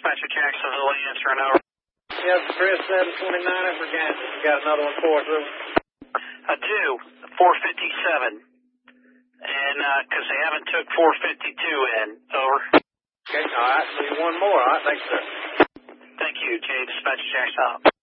Dispatcher Jacksonville answering over. Yes, Chris, 729 for Kansas. You got another one for us, Lou? I do, 457. And, because they haven't took 452 in. Over. Okay, all right. So you one more. All right, thanks, sir. Thank you, J. Dispatcher Jacksonville.